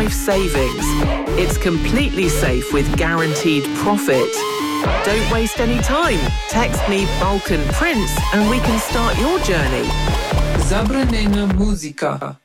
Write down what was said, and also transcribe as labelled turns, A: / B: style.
A: life savings. It's completely safe with guaranteed profit. Don't waste any time. Text me Balkan Prince and we can start your journey.
B: Забранена музика.